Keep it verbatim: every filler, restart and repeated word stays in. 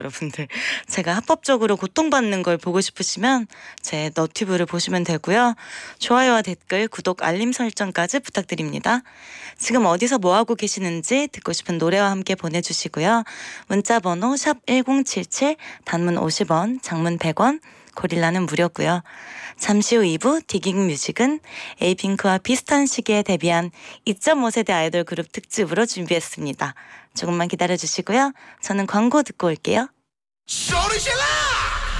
여러분들 제가 합법적으로 고통받는 걸 보고 싶으시면 제 너튜브를 보시면 되고요. 좋아요와 댓글, 구독, 알림 설정까지 부탁드립니다. 지금 어디서 뭐하고 계시는지 듣고 싶은 노래와 함께 보내주시고요. 문자번호 샵 일공칠칠, 단문 오십 원, 장문 백 원, 고릴라는 무료고요. 잠시 후 이 부 디깅 뮤직은 에이핑크와 비슷한 시기에 데뷔한 이 점 오 세대 아이돌 그룹 특집으로 준비했습니다. 조금만 기다려주시고요. 저는 광고 듣고 올게요. 소리 질러!